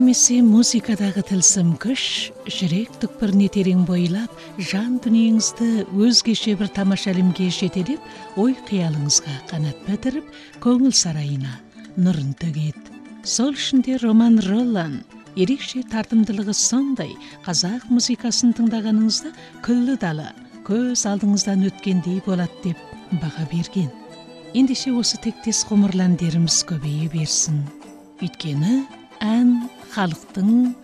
Месе музыкадағы тылсым күш, жүрек түкпіріне терең бойлап, жан дүниеңізді өзгеше бір тамаша әлемге жетелеп, ой қиялыңызға қанат бітіріп, көңіл сарайына нұрын төгеді. Сол үшінде Роман Роллан ерекше тартымдылығы сондай, қазақ музыкасын тыңдағаныңызда күллі дала көз алдыңыздан өткендей болады деп баға берген. Ендеше осы тектес ғұмырландеріміз көбейе берсін. Өйткені ән халықтың